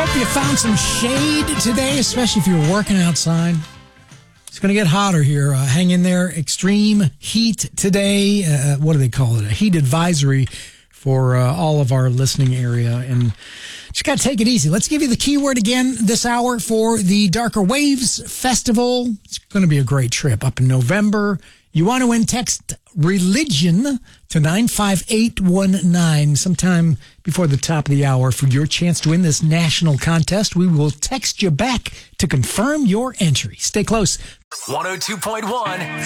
Hope you found some shade today, especially if you're working outside. It's going to get hotter here. Hang in there. Extreme heat today. What do they call it? A heat advisory for all of our listening area. And just got to take it easy. Let's give you the keyword again this hour for the Darker Waves Festival. It's going to be a great trip up in November. You want to win, text religion to 95819 sometime before the top of the hour for your chance to win this national contest. We will text you back to confirm your entry. Stay close. 102.1